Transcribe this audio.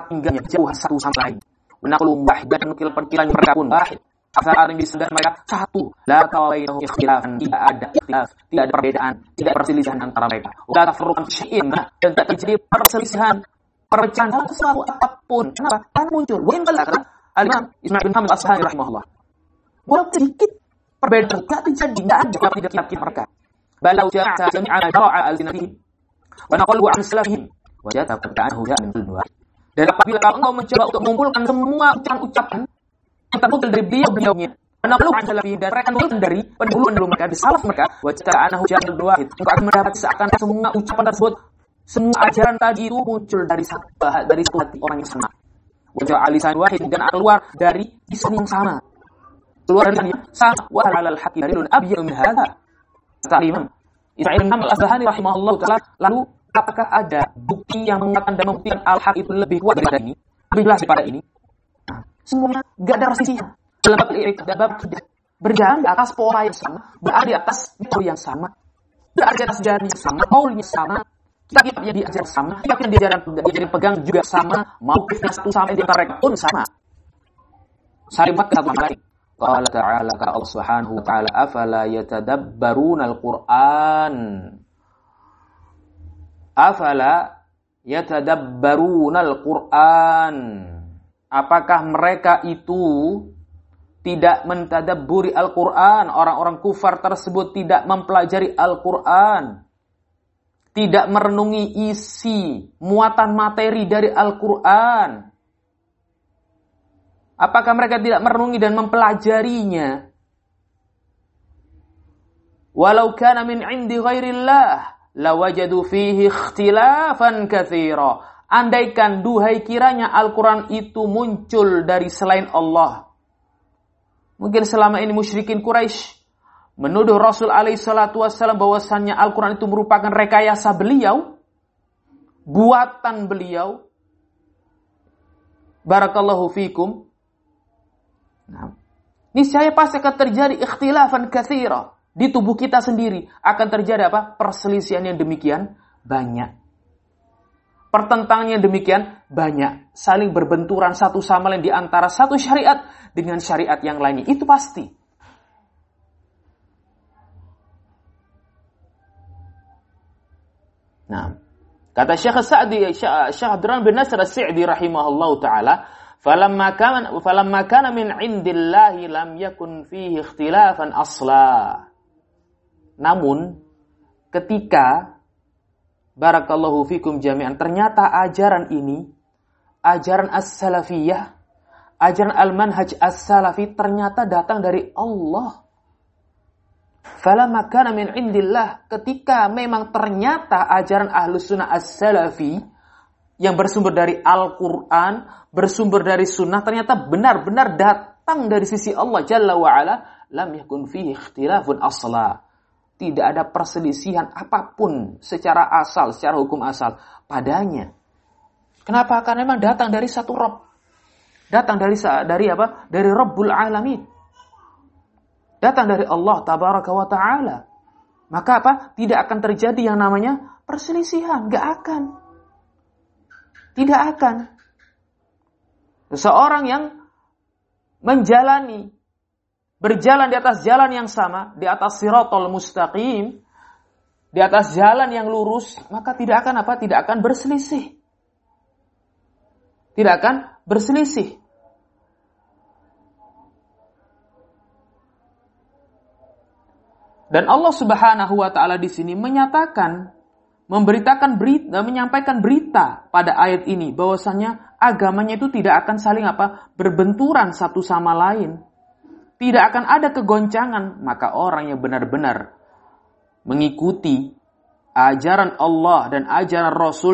tinggalnya jauh satu sama lain. Naqlu wahid dan penkilan mereka pun wahid. Asal yang disedar mereka satu. La tawainahu ikhtilafan, tidak ada ikhtilaf, tidak ada perbedaan, tidak perselisihan antara mereka. Wa tafruqan syai'in, dan tak terjadi perselisihan, perpecahan dalam sesuatu apapun. Kenapa? Kan muncul. Wa in balagha Al-Imam Ismail bin Hamad Al-Asbahani rahimahullah. Walau sedikit perbedaan tidak terjadi, tidak ada tidak kitab mereka. Balau jama'a jami'a jara'a al-sinatihim wa naqalu an salafihim wa jata qata'ahu min al-nuwar. Dan apabila engkau mencoba untuk mengumpulkan semua ucapan-ucapan yang terkumpul dari beliau-beliaunya, menaqalu an salafihim, dan mereka mengumpulkan dari pendahulu mereka, dari salaf mereka, wa jata anahu min al-nuwar. Engkau akan mendapat seakan semua ucapan tersebut, semua ajaran tadi itu muncul dari satu hati orang yang sama. Wa ja'a lisan wahid, dan keluar dari lisan yang sama. Keluar dari yang sama. Wa 'alal haqqi dalilun abyanu min hadza. Kata Imam Ismail bin Hamad Al-Asbahani rahimahullah ta'ala, lalu apakah ada bukti yang mengatakan dan membuktikan al-haq itu lebih kuat daripada ini, lebih jelas daripada ini? Nah, semuanya gak ada perselisihan. Dalam bab bab tidak berjalan di atas pola yang sama, berada di atas metode yang sama, berada di atas jalan yang sama, maulnya sama, kitab yang diajar sama, kitab yang diajarin pegang juga sama, mauqifnya satu sama, di antara mereka pun sama. Saling satu sama lain. Qala ta'ala, kata Allah Subhanahu wa ta'ala, afala yatadabbaruna al-Qur'an. Afala yatadabbaruna al-Qur'an. Apakah mereka itu tidak mentadabburi Al-Qur'an? Orang-orang kufar tersebut tidak mempelajari Al-Qur'an, tidak merenungi isi, muatan materi dari Al-Qur'an. Apakah mereka tidak merenungi dan mempelajarinya? Walau kana min 'indi ghairillah lawajadu fihi ikhtilafan katsira. Andaikan duhai kiranya Al-Qur'an itu muncul dari selain Allah. Mungkin selama ini musyrikin Quraisy menuduh Rasul alaihi salatu wassalam bahwasannya Al-Qur'an itu merupakan rekayasa beliau, buatan beliau. Barakallahu fikum. Nah, niscaya pasti akan terjadi ikhtilafan katsira. Di tubuh kita sendiri akan terjadi apa? Perselisihan yang demikian banyak. Pertentangan yang demikian banyak. Saling berbenturan satu sama lain di antara satu syariat dengan syariat yang lainnya. Itu pasti. Nah, kata Syekh Sa'di, Syekh Abdurrahman bin Nasr As-Sa'di rahimahullahu ta'ala, falamma kana min 'indillahi lam yakun fihi ikhtilafan asla. Namun ketika barakallahu fikum jami'an, ternyata ajaran ini, ajaran as-salafiyah, ajaran al-manhaj as-salafi ternyata datang dari Allah. Falamma kana min 'indillah, ketika memang ternyata ajaran ahlus sunnah as-salafi yang bersumber dari Al-Quran, bersumber dari sunnah, ternyata benar-benar datang dari sisi Allah Jalla wa'ala, lam yakun fihi ikhtilafun asla. Tidak ada perselisihan apapun secara asal, secara hukum asal padanya. Kenapa? Karena memang datang dari satu Rabb. Datang dari apa? Dari Rabbul Alamin. Datang dari Allah Tabaraka wa Ta'ala. Maka apa? Tidak akan terjadi yang namanya perselisihan. Gak akan. Tidak akan. Seseorang yang berjalan di atas jalan yang sama, di atas siratal mustaqim, di atas jalan yang lurus, maka tidak akan apa? Tidak akan berselisih. Tidak akan berselisih. Dan Allah Subhanahu wa taala di sini menyatakan, menyampaikan berita pada ayat ini bahwasanya agamanya itu tidak akan saling berbenturan satu sama lain. Tidak akan ada kegoncangan. Maka orang yang benar-benar mengikuti ajaran Allah dan ajaran Rasul